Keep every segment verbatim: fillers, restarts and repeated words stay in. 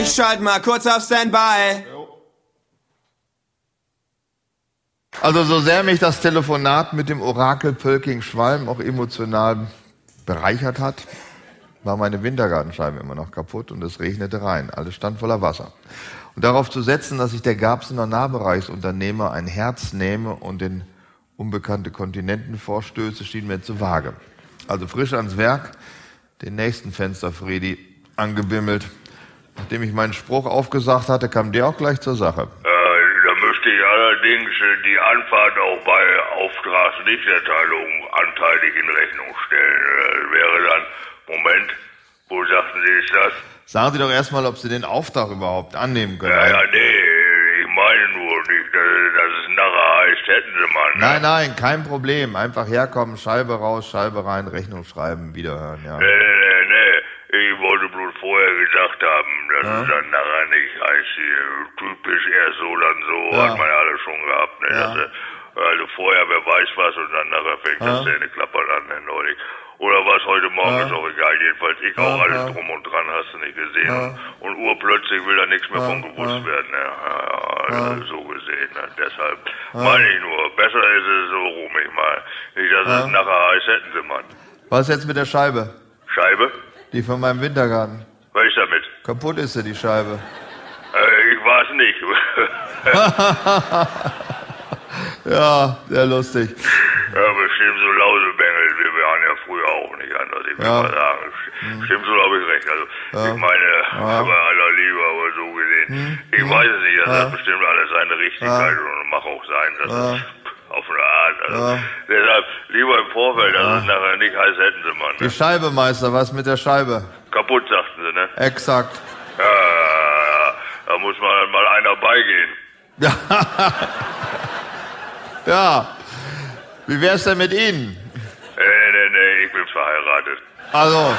Ich schalte mal kurz auf Standby. Also so sehr mich das Telefonat mit dem Orakel Pölking-Schwalm auch emotional bereichert hat, war meine Wintergartenscheibe immer noch kaputt und es regnete rein. Alles stand voller Wasser. Und darauf zu setzen, dass ich der Garbsener Nahbereichsunternehmer ein Herz nehme und in unbekannte Kontinenten vorstöße, schien mir zu vage. Also frisch ans Werk, den nächsten Fensterfredi angebimmelt. Nachdem ich meinen Spruch aufgesagt hatte, kam der auch gleich zur Sache. Äh, da möchte ich allerdings äh, die Anfahrt auch bei Auftragsnichterteilung anteilig in Rechnung stellen. Das wäre dann, Moment, wo sagten Sie ist das? Sagen Sie doch erstmal, ob Sie den Auftrag überhaupt annehmen können. Ja, ja, nee, ich meine nur nicht, dass, dass es nachher heißt, hätten Sie mal. Ne? Nein, nein, kein Problem. Einfach herkommen, Scheibe raus, Scheibe rein, Rechnung schreiben, wiederhören, ja. Nee, nee, nee, nee. Ich wollte bloß vorher gesagt haben, dass Ja. es dann nachher nicht heißt, hier, typisch erst so, dann so, Ja. hat man ja alles schon gehabt. Ne? Ja. Dass, äh, also vorher, wer weiß was, und dann nachher fängt Ja. das Zähne klappern an, ne, neulich. Oder was heute Morgen, Ja. ist auch egal. Jedenfalls ich Ja, auch alles ja. drum und dran, hast du nicht gesehen. Ja. Und urplötzlich will da nichts mehr Ja, von gewusst ja. werden. Ne? Ja, ja, Ja. so gesehen. Ne? Deshalb meine ich nur, besser ist es so rum, ich mal. Nicht, dass Ja. es nachher heißt, hätten sie mal. Was jetzt mit der Scheibe? Scheibe? Die von meinem Wintergarten. Was ist damit? Kaputt ist sie, die Scheibe. Äh, ich weiß nicht. Ja, sehr lustig. Ja, bestimmt so Lausebengel, wir waren ja früher auch nicht anders, ich will Ja. mal sagen. St- Stimmt, so habe ich recht. Also, Ja. ich meine, Ja. bei aller Liebe, aber so gesehen, ich weiß es nicht, das Ja. hat bestimmt alles seine Richtigkeit und mag auch sein, dass Ja. es auf eine Art, also, Ja. deshalb lieber im Vorfeld, dass es nachher nicht heißt, hätten sie mal, Die ne? Scheibe, Meister, was mit der Scheibe? Kaputt, sagten sie, ne? Exakt. Ja, ja, ja, da muss mal, mal einer beigehen. Ja. Ja. Wie wär's denn mit Ihnen? Nee, nee, nee, ich bin verheiratet. Also,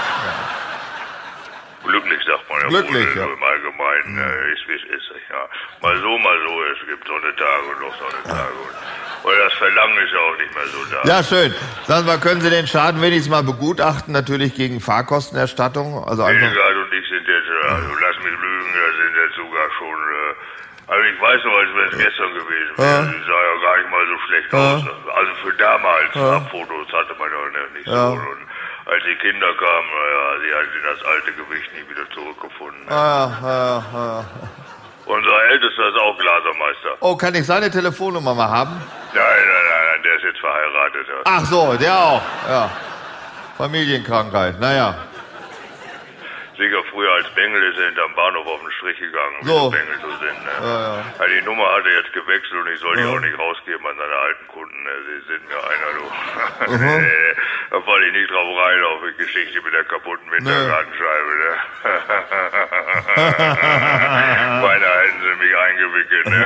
Glücklich, sagt man ja. Glücklich, wohl, ja. so im Allgemeinen, äh, ist wie es ist. Ja. Mal so, mal so, es gibt so eine Tage und noch so eine Tage. Und, und das Verlangen ist ja auch nicht mehr so da. ja, schön. Sagen wir, können Sie den Schaden wenigstens mal begutachten, natürlich gegen Fahrkostenerstattung? Also einfach, Hildegard und ich sind jetzt, äh, also lass mich lügen, da sind jetzt sogar schon, äh, also ich weiß noch, als wäre es gestern gewesen wäre. Ja. Sie sah ja gar nicht mal so schlecht Ja. aus. Also für damals, Ja. Abfotos hatte man ja nicht so. Ja. Und als die Kinder kamen, naja, sie hat das alte Gewicht nie wieder zurückgefunden. ah, ah, ah. Unser Ältester ist auch Glasermeister. Oh, kann ich seine Telefonnummer mal haben? Nein, nein, nein, nein, der ist jetzt verheiratet. Ja. Ach so, der auch. Ja. Familienkrankheit, naja. Sicher früher als Bengel ist er hinterm Bahnhof auf den Strich gegangen, wie So. die Bengel so sind. Ne? Ja, ja. Ja, die Nummer hat er jetzt gewechselt und ich soll die Ja. auch nicht rausgeben an seine alten Kunden. Ne? Sie sind mir einer, du. Mhm. Nee, da falle ich nicht drauf rein, auf die Geschichte mit der kaputten Wintergartenscheibe. Ne? Beinahe hätten sie mich eingewickelt. Ne?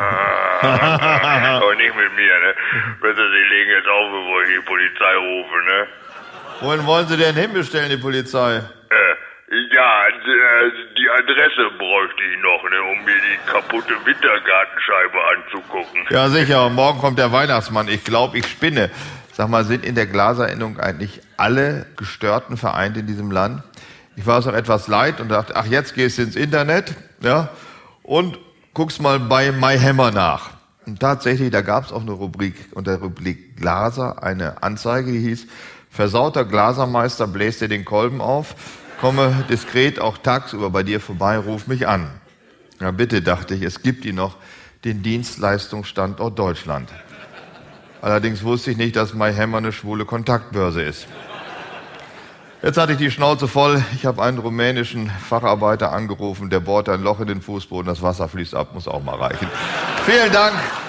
Aber nicht mit mir. Ne? Besser, sie legen jetzt auf, bevor ich die Polizei rufe. Ne? Wohin wollen Sie denn hinbestellen, die Polizei? Äh, ja, d- die Adresse bräuchte ich noch, ne, um mir die kaputte Wintergartenscheibe anzugucken. Ja, sicher. Morgen kommt der Weihnachtsmann. Ich glaube, ich spinne. Sag mal, sind in der Glaserinnung eigentlich alle Gestörten vereint in diesem Land? Ich war es auch etwas leid und dachte, ach, jetzt gehst du ins Internet, ja, und guckst mal bei MyHammer nach. Und tatsächlich, da gab es auch eine Rubrik, unter der Rubrik Glaser, eine Anzeige, die hieß, versauter Glasermeister bläst dir den Kolben auf, komme diskret auch tagsüber bei dir vorbei, ruf mich an. Ja, bitte, dachte ich, es gibt ihn noch, den Dienstleistungsstandort Deutschland. Allerdings wusste ich nicht, dass MyHammer eine schwule Kontaktbörse ist. Jetzt hatte ich die Schnauze voll. Ich habe einen rumänischen Facharbeiter angerufen, der bohrt ein Loch in den Fußboden, das Wasser fließt ab, muss auch mal reichen. Vielen Dank.